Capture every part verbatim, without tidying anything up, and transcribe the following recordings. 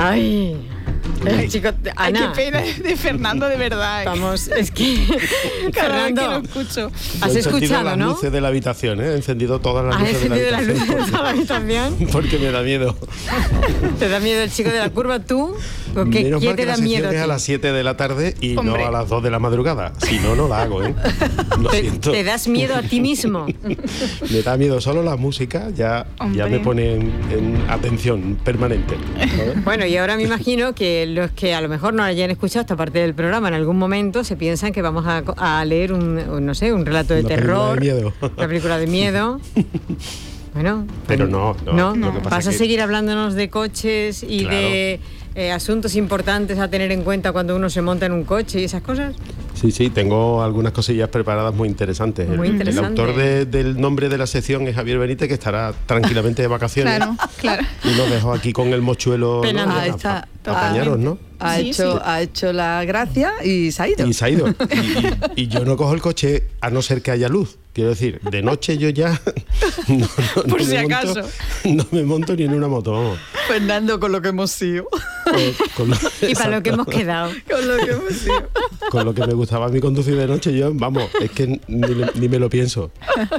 Ay... El chico, Ana. Ay, qué pena de Fernando, de verdad. ¿eh? Vamos, es que... Cada Fernando, vez que lo escucho. Has He escuchado, encendido las ¿no? luces de la habitación, ¿eh? He encendido todas las ¿Has luces de la encendido las habitación. luces de toda la habitación? Porque me da miedo. ¿Te da miedo el chico de la curva tú? ¿O qué, Menos ¿Quién mal te que da la miedo? sesión es a a ti? las siete de la tarde y Hombre. no a las dos de la madrugada. Si no, no la hago, ¿eh? Lo ¿Te, siento. te das miedo a ti mismo? Me da miedo solo la música, ya, ya Hombre. me pone en, en atención permanente, ¿sabes? Bueno, y ahora me imagino que los que a lo mejor no hayan escuchado esta parte del programa en algún momento se piensan que vamos a, a leer un, un, no sé, un relato de Una película terror, de miedo. una película de miedo. Bueno, Pero no, no, no, lo que pasa vas a que- seguir hablándonos de coches y Claro. de eh, asuntos importantes a tener en cuenta cuando uno se monta en un coche y esas cosas. Sí, sí, tengo algunas cosillas preparadas muy interesantes. Muy el, interesante. el autor de- del nombre de la sección es Javier Benítez, que estará tranquilamente de vacaciones. Claro, claro. Y nos dejó aquí con el mochuelo, ¿no? Penando. A- Ah, está. a- a apañaros, ¿no? Ha, Sí, hecho, sí. ha hecho la gracia y se ha ido. Y se ha ido. Y, y- y yo no cojo el coche a no ser que haya luz. Quiero decir, de noche yo ya no, no- Por no si me monto- acaso. no me monto ni en una moto, vamos. Fernando, con lo que hemos sido. Eh, con lo- Y para lo que hemos exacto. quedado. Con lo que hemos sido. Con lo que me gustaba a mí conducir de noche, yo, vamos, es que ni, ni me lo pienso.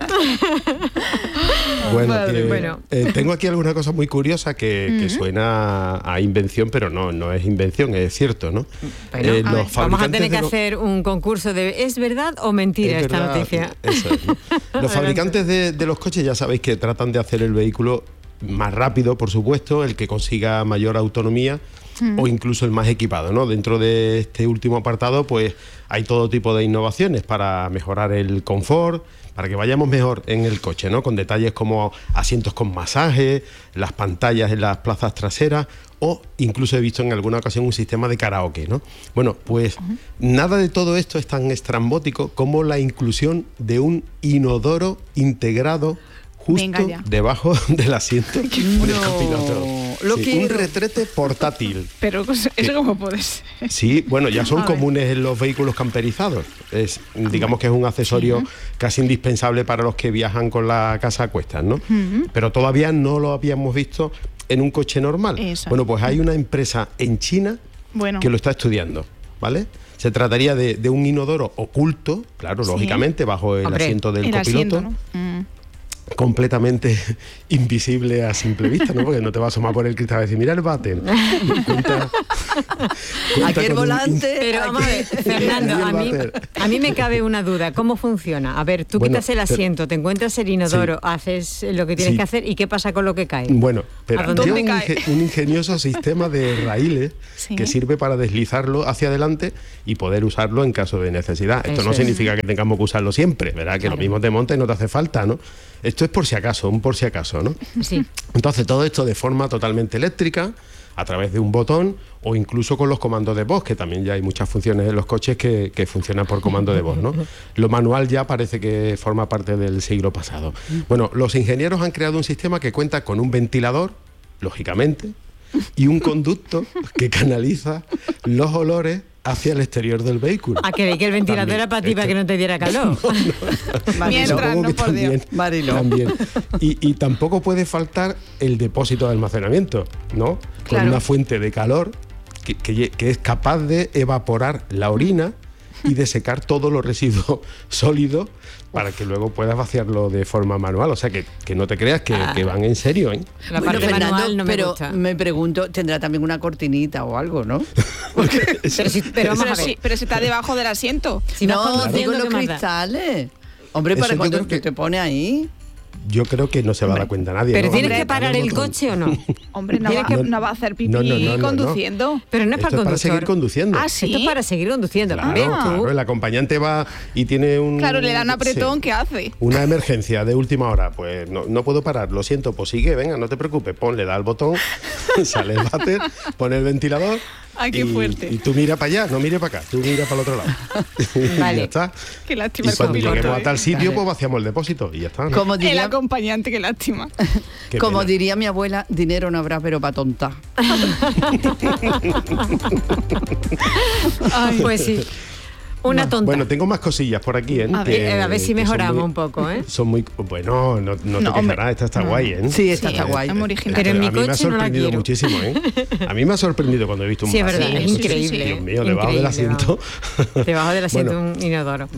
Bueno, Madre, que, bueno. eh, tengo aquí alguna cosa muy curiosa que, que suena a invención, pero no, no es invención, es cierto, ¿no? Bueno, Eh, a ver, los vamos a fabricantes tener que de lo- hacer un concurso de ¿es verdad o mentira Es esta verdad, noticia? eso es, ¿no? Los fabricantes de, de los coches ya sabéis que tratan de hacer el vehículo más rápido, por supuesto, el que consiga mayor autonomía o incluso el más equipado, ¿no? Dentro de este último apartado, pues hay todo tipo de innovaciones para mejorar el confort, para que vayamos mejor en el coche, ¿no? Con detalles como asientos con masaje, las pantallas en las plazas traseras o incluso he visto en alguna ocasión un sistema de karaoke, ¿no? Bueno, pues nada de todo esto es tan estrambótico como la inclusión de un inodoro integrado justo Venga ya. debajo del asiento del copiloto. Lo Sí, quiero. un retrete portátil. Pero eso cómo puede ser. Sí, bueno, ya son A ver. comunes en los vehículos camperizados. Es, digamos que es un accesorio casi indispensable para los que viajan con la casa a cuestas, ¿no? Pero todavía no lo habíamos visto en un coche normal. Eso. Bueno, pues hay una empresa en China Bueno. que lo está estudiando, ¿vale? Se trataría de, de un inodoro oculto, claro, Sí. lógicamente, bajo el Hombre, asiento del El copiloto. asiento, ¿no? Mm. Completamente invisible a simple vista, ¿no? Porque no te va a asomar por el cristal y decir, mira el váter. Cuenta- cuenta Aquí el con un- volante. Pero vamos a ver, aquí- Fernando, Ahí el a mí, váter. a mí me cabe una duda. ¿Cómo funciona? A ver, tú Bueno, quitas el pero- asiento, te encuentras el inodoro, Sí. haces lo que tienes Sí. que hacer y ¿qué pasa con lo que cae? Bueno, pero ¿A dónde lleva me un, cae? inge- un ingenioso sistema de raíles Sí. que sirve para deslizarlo hacia adelante y poder usarlo en caso de necesidad. Esto Eso no es. significa que tengamos que usarlo siempre, ¿verdad? Que lo mismo te monta y no te hace falta, ¿no? Esto es por si acaso, un por si acaso, ¿no? Sí. Entonces todo esto de forma totalmente eléctrica, a través de un botón o incluso con los comandos de voz, que también ya hay muchas funciones en los coches que, que funcionan por comando de voz, ¿no? Lo manual ya parece que forma parte del siglo pasado. Bueno, los ingenieros han creado un sistema que cuenta con un ventilador, lógicamente, y un conducto que canaliza los olores hacia el exterior del vehículo. A que, que el ventilador También, era para ti, es para que- que no te diera calor. Mientras, Supongo no, que por Dios. Marilo. también. Y, y tampoco puede faltar el depósito de almacenamiento, ¿no? Con Claro. una fuente de calor que, que lle- que es capaz de evaporar la orina y de secar todos los residuos sólidos para que luego puedas vaciarlo de forma manual. O sea, que, que no te creas que, Ah. que van en serio, ¿eh? La Bueno, parte Fernando, manual no me pero gusta. me pregunto, tendrá también una cortinita o algo, ¿no? Pero, si- pero vamos Pero, a ver. sí, pero si está debajo del asiento. Si vas no, conduciendo, digo ¿qué los más da? cristales. Hombre, Eso para yo cuando creo que- te pone ahí. Yo creo que no se va a dar cuenta nadie. ¿Pero ¿no? tienes Hombre, que parar dale un el botón. coche o no? Hombre, no, Tienes va, que- no va a hacer pipí No, no, no, no, no. conduciendo. Pero no es Esto para es para conducir. seguir conduciendo. Ah, sí. Esto es para seguir conduciendo. Claro, Ven tú. claro, el acompañante va y tiene un... Claro, le da un apretón, sí. ¿qué hace? Una emergencia de última hora, pues no, no puedo parar, lo siento, pues sigue, venga, no te preocupes, pon, le da el botón, sale el váter, pone el ventilador. Ay, qué y, fuerte. Y tú mira para allá, no mire para acá, tú mira para el otro lado. Y Vale. ya está. Qué Y lástima el cuando copiloto. lleguemos a ¿eh? tal sitio, pues vaciamos el depósito y ya está. ¿no? Como El diría, acompañante, qué lástima. Qué como pena. diría mi abuela, dinero no habrá, pero para tontar. Pues sí. Una tonta. Bueno, tengo más cosillas por aquí, ¿eh? A ver, que- a ver si que son mejoramos muy- un poco, ¿eh? Son muy... Bueno, no, no, No, te hombre, quejarás, esta está no. guay, ¿eh? Sí, esta Sí, está guay. es muy original. Pero en mi a mí me ha coche no la sorprendido quiero. muchísimo, ¿eh? A mí me ha sorprendido cuando he visto un Sí, es vaso. verdad, es Sí, sí, sí, increíble. sí. Dios mío, debajo del Increíble, asiento. vamos. Debajo del asiento Bueno, un inodoro.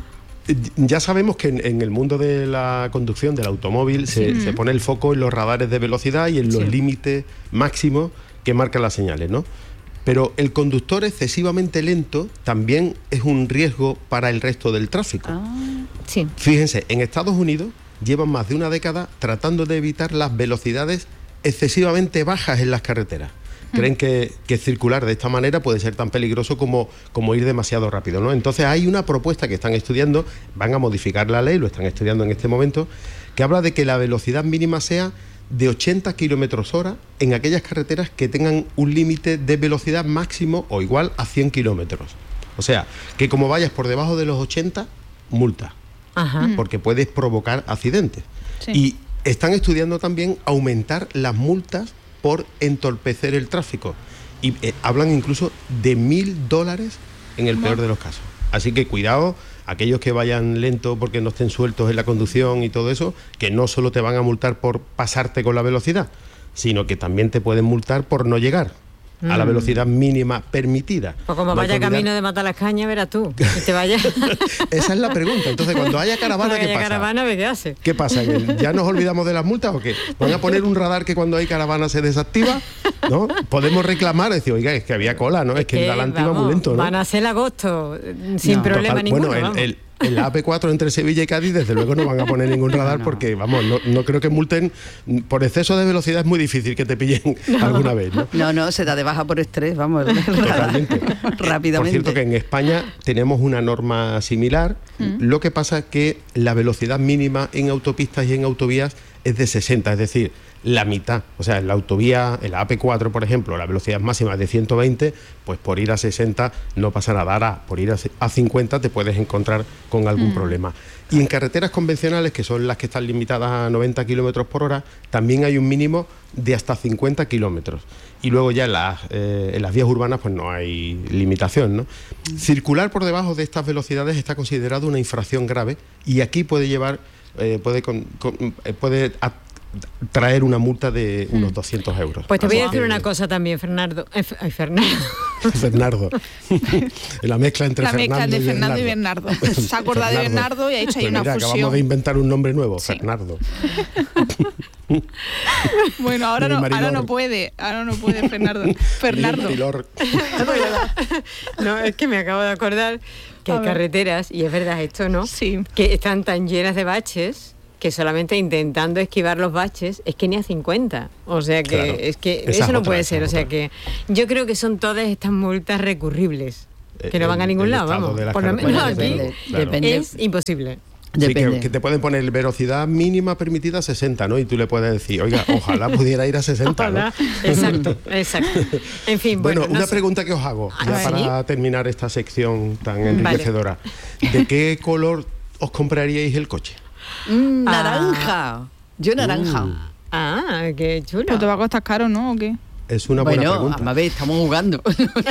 ya sabemos que en, en el mundo de la conducción del automóvil se, se pone el foco en los radares de velocidad y en los Sí. límites máximos que marcan las señales, ¿no? Pero el conductor excesivamente lento también es un riesgo para el resto del tráfico. Sí. Fíjense, en Estados Unidos llevan más de una década tratando de evitar las velocidades excesivamente bajas en las carreteras. Creen que, que circular de esta manera puede ser tan peligroso como, como ir demasiado rápido, ¿no? Entonces hay una propuesta que están estudiando, van a modificar la ley, lo están estudiando en este momento, que habla de que la velocidad mínima sea de ochenta kilómetros hora en aquellas carreteras que tengan un límite de velocidad máximo o igual a cien kilómetros. O sea, que como vayas por debajo de los ochenta, multa, Ajá. porque puedes provocar accidentes. Sí. Y están estudiando también aumentar las multas por entorpecer el tráfico. Y eh, hablan incluso de mil dólares en el peor de los casos. Así que cuidado, aquellos que vayan lento porque no estén sueltos en la conducción y todo eso, que no solo te van a multar por pasarte con la velocidad, sino que también te pueden multar por no llegar a la velocidad mínima permitida. Pues como No hay vaya que olvidar- camino de matar las cañas, verás tú. Que te vaya. Esa es la pregunta. Entonces, cuando haya caravana, Cuando ¿qué haya pasa? caravana, ve qué hace. ¿Qué pasa? ¿Que ¿Ya nos olvidamos de las multas o qué? ¿Van a poner un radar que cuando hay caravana se desactiva? ¿No? Podemos reclamar, decir, oiga, es que había cola, ¿no? Es que el de adelante iba vamos, muy lento, ¿no? Van a hacer el agosto eh, sin No. problema Total, ninguno. bueno, el, vamos. el, el A P cuatro entre Sevilla y Cádiz, desde luego no van a poner ningún radar no. porque, vamos, no, no creo que multen. Por exceso de velocidad es muy difícil que te pillen alguna vez, ¿no? No, no, se da de baja por estrés, vamos. Totalmente. Rápidamente. Por cierto que en España tenemos una norma similar. Lo que pasa es que la velocidad mínima en autopistas y en autovías es de sesenta, es decir, la mitad. O sea, en la autovía, en la A P cuatro, por ejemplo, la velocidad máxima es de ciento veinte, pues por ir a sesenta no pasa nada. Ahora, por ir a a cincuenta te puedes encontrar con algún problema. Y en carreteras convencionales, que son las que están limitadas a noventa kilómetros por hora, también hay un mínimo de hasta cincuenta kilómetros. Y luego ya en las, eh, en las vías urbanas pues no hay limitación, ¿no? Circular por debajo de estas velocidades está considerado una infracción grave y aquí puede llevar, eh, puede, con- con- eh, puede a- traer una multa de unos doscientos euros. Pues te voy a Así decir que- una cosa también, Fernando. Eh, F- Ay, Fernando. Fernando. La mezcla entre La Fernando, mezcla de y Fernando y Bernardo. Bernardo. Se ha acordado de Bernardo y ha hecho ahí Pues una mira, fusión. acabamos de inventar un nombre nuevo, Sí. Fernando. Bueno, ahora Ni no, ahora Marilor. no puede, ahora no puede Fernando. Fernando. Marilor. No, es que me acabo de acordar que A hay ver. carreteras, y es verdad esto, ¿no? Sí. Que están tan llenas de baches que solamente intentando esquivar los baches es que ni a cincuenta. O sea que Claro. es que Esa eso es no otra, puede esa ser. es O sea otra. que yo creo que son todas estas multas recurribles. Que no van a El- ningún el lado, estado vamos. de las Por lo menos carreteras, aquí desde luego, claro. Depende. es imposible. Sí, que, Depende. que te pueden poner velocidad mínima permitida sesenta, ¿no? Y tú le puedes decir, oiga, ojalá pudiera ir a sesenta, ¿no? Ojalá. Exacto, exacto. En fin, bueno, Bueno, no una sé. pregunta que os hago, A ya ver. para terminar esta sección tan Vale. enriquecedora. ¿De qué color os compraríais el coche? Mm, Ah. naranja. Yo naranja. Uh. Ah, qué chulo. Pues te va a costar caro, ¿no? ¿O qué? Es una buena Bueno, pregunta. a ver, estamos jugando.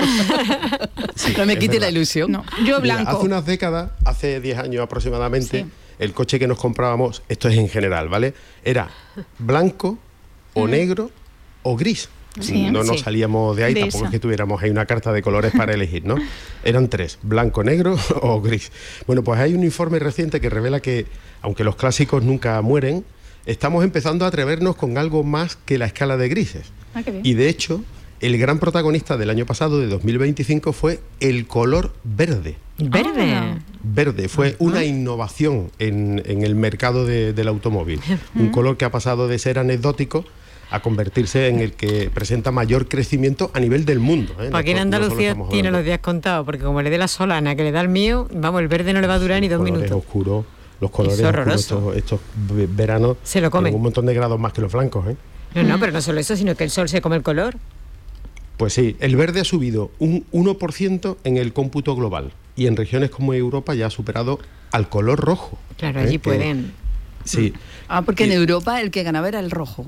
Sí, no me es quite la verdad. ilusión. No, yo Mira, blanco. hace unas décadas, hace diez años aproximadamente, Sí. el coche que nos comprábamos, esto es en general, ¿vale? Era blanco o negro o gris. Sí, no nos sí. salíamos de ahí, De tampoco esa. es que tuviéramos ahí una carta de colores para elegir, ¿no? Eran tres, blanco, negro o gris. Bueno, pues hay un informe reciente que revela que, aunque los clásicos nunca mueren, estamos empezando a atrevernos con algo más que la escala de grises. Ah, qué bien. Y de hecho, el gran protagonista del año pasado, de dos mil veinticinco, fue el color verde. Verde. Ah. Verde fue una innovación en, en el mercado de- del automóvil. Un color que ha pasado de ser anecdótico a convertirse en el que presenta mayor crecimiento a nivel del mundo. ¿eh? Pues aquí en No- no solo Andalucía estamos tiene hablando los días contados, porque como le dé la solana que le da el mío, vamos, el verde no le va a durar ni dos colores minutos. oscuros, los colores Es oscuros horroroso. estos, estos ve- veranos Se lo comen. tienen un montón de grados más que los blancos. ¿eh? No, no, pero no solo eso, sino que el sol se come el color. Pues sí, el verde ha subido un uno por ciento en el cómputo global y en regiones como Europa ya ha superado al color rojo. Claro, ¿eh? allí Que- pueden. Sí. Ah, porque en Y- Europa el que ganaba era el rojo.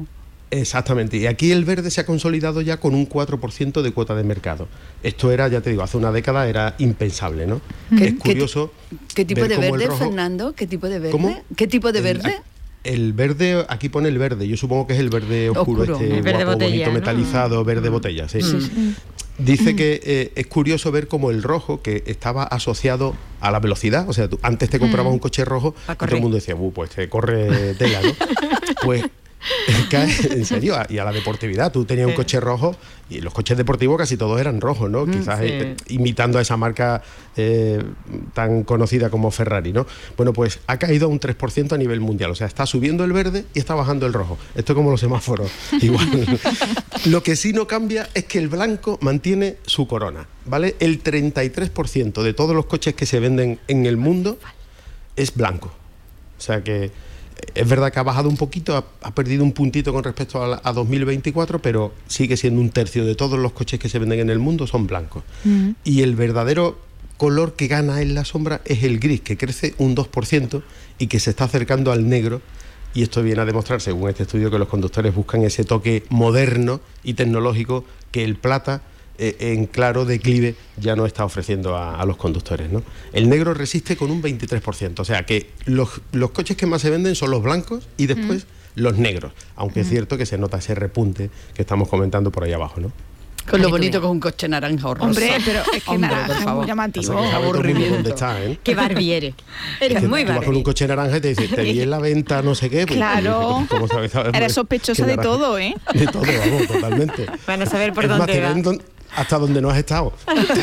Exactamente, y aquí el verde se ha consolidado ya con un cuatro por ciento de cuota de mercado. Esto era, ya te digo, hace una década era impensable, ¿no? ¿Qué, es curioso. ¿Qué, qué tipo ver de cómo el verde, rojo- Fernando? ¿Qué tipo de verde? ¿Cómo? ¿Qué tipo de El- verde? El verde, aquí pone el verde, yo supongo que es el verde oscuro, Oscuro. este El verde guapo, botella, bonito, ¿no? metalizado, verde botella, sí. Dice que eh, es curioso ver cómo el rojo, que estaba asociado a la velocidad, o sea, tú antes te comprabas un coche rojo A y todo correr. el mundo decía, "Uh, pues te corre tela", ¿no? Pues cae, en serio, y a la deportividad. Tú tenías un Sí. coche rojo y los coches deportivos casi todos eran rojos, ¿no? Quizás sí. eh, imitando a esa marca eh, tan conocida como Ferrari, ¿no? Bueno, pues ha caído a un tres por ciento a nivel mundial, o sea, está subiendo el verde y está bajando el rojo. Esto es como los semáforos, igual. Lo que sí no cambia es que el blanco mantiene su corona, ¿vale? El treinta y tres por ciento de todos los coches que se venden en el mundo es blanco. O sea que es verdad que ha bajado un poquito, ha, ha perdido un puntito con respecto a, la- a dos mil veinticuatro, pero sigue siendo un tercio de todos los coches que se venden en el mundo son blancos. Y el verdadero color que gana en la sombra es el gris, que crece un dos por ciento y que se está acercando al negro. Y esto viene a demostrar, según este estudio, que los conductores buscan ese toque moderno y tecnológico que el plata, eh, en claro declive, ya no está ofreciendo a, a los conductores, ¿no? El negro resiste con un veintitrés por ciento, o sea que los, los coches que más se venden son los blancos y después los negros, aunque es cierto que se nota ese repunte que estamos comentando por ahí abajo, ¿no? Con lo Ay, tú bonito bien. que es un coche naranja o rosa. Hombre, pero es que Hombre, naranja por es favor. muy llamativo. O sea, que sabe todo el mundo dónde está, ¿eh? Qué Barbie eres. Eres Que muy tú vas con un Barbie. coche naranja y te dice, te vi en la venta, no sé qué. pues, Claro. ¿cómo sabes? ¿Sabes? Eres sospechosa Que de naranja- todo, ¿eh? De todo, vamos, totalmente. Van a saber por Es más, dónde te va. ven don- hasta donde no has estado.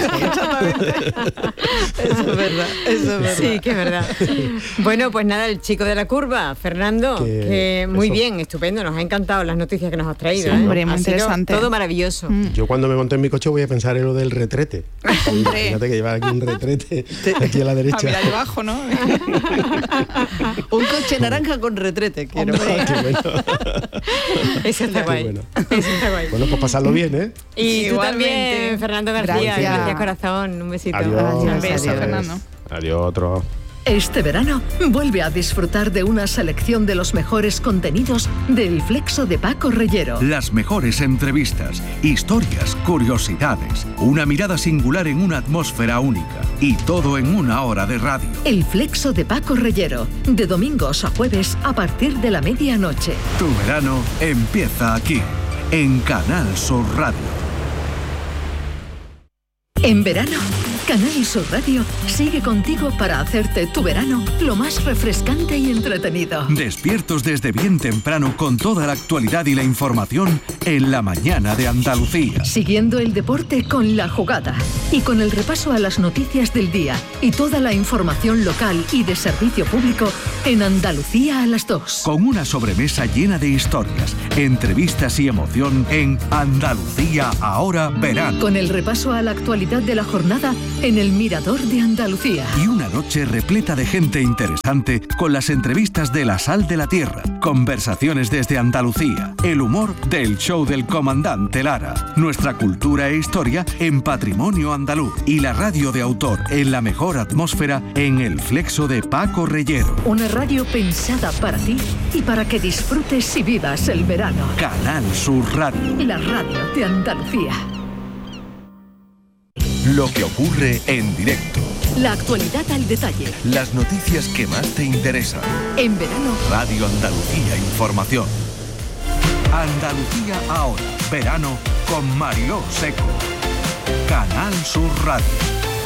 Eso es verdad, eso es verdad. Sí, que es verdad. Bueno, pues nada, el chico de la curva, Fernando, Que que muy eso. bien, estupendo, nos ha encantado las noticias que nos has traído. Sí, ¿eh? hombre, muy Ha sido interesante. todo maravilloso. Yo cuando me monté en mi coche voy a pensar en lo del retrete. Hombre. Imagínate que lleva aquí un retrete aquí a la A derecha. mirar debajo, ¿no? Un coche naranja con retrete, quiero. Hombre. Qué bueno. Eso está Qué guay. bueno. Eso está guay. Bueno, pues pasarlo bien, ¿eh? Y tú Igualmente. también, Fernando García. Gracias. Gracias, corazón. Un besito. Adiós. Un beso, Adiós. Fernando. Adiós, otro. Este verano vuelve a disfrutar de una selección de los mejores contenidos del Flexo de Paco Reyero. Las mejores entrevistas, historias, curiosidades, una mirada singular en una atmósfera única y todo en una hora de radio. El Flexo de Paco Reyero, de domingos a jueves a partir de la medianoche. Tu verano empieza aquí, en Canal Sur Radio. En verano, Canal Sur Radio sigue contigo para hacerte tu verano lo más refrescante y entretenido. Despiertos desde bien temprano con toda la actualidad y la información en la mañana de Andalucía. Siguiendo el deporte con La Jugada y con el repaso a las noticias del día y toda la información local y de servicio público en Andalucía a las dos. Con una sobremesa llena de historias, entrevistas y emoción en Andalucía Ahora Verano. Con el repaso a la actualidad de la jornada en el Mirador de Andalucía. Y una noche repleta de gente interesante con las entrevistas de La Sal de la Tierra, conversaciones desde Andalucía, el humor del show del comandante Lara, nuestra cultura e historia en Patrimonio Andaluz y la radio de autor en la mejor atmósfera en el Flexo de Paco Reyero. Una radio pensada para ti y para que disfrutes y vivas el verano. Canal Sur Radio. La radio de Andalucía. Lo que ocurre en directo. La actualidad al detalle. Las noticias que más te interesan. En verano, Radio Andalucía Información. Andalucía Ahora Verano con Mariló Seco. Canal Sur Radio.